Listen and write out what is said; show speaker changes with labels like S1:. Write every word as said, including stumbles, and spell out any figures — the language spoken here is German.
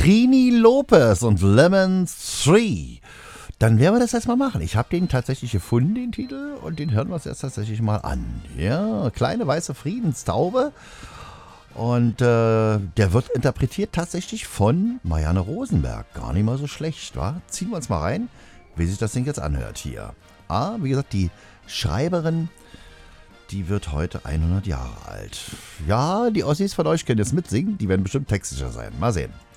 S1: Trini Lopez und Lemon Three. Dann werden wir das jetzt mal machen. Ich habe den tatsächlich gefunden, den Titel, und den hören wir uns jetzt tatsächlich mal an. Ja, kleine weiße Friedenstaube. Und äh, der wird interpretiert tatsächlich von Marianne Rosenberg. Gar nicht mal so schlecht, wa? Ziehen wir uns mal rein, wie sich das Ding jetzt anhört hier. Ah, wie gesagt, die Schreiberin, die wird heute hundert Jahre alt. Ja, die Ossis von euch können jetzt mitsingen, die werden bestimmt textsicher sein. Mal sehen.